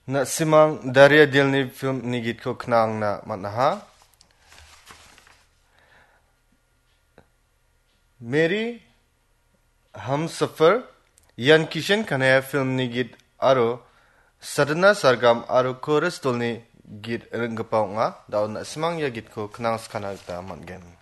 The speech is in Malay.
Na simang Daria Dilni film ni git ko knang na manaha. Mary Humsafar Yan Kishan Kanaya film ni git aro Sadhana Sargam aro chorus tolni git ringgapau nga daw na simang ya git ko knang skana ta man game.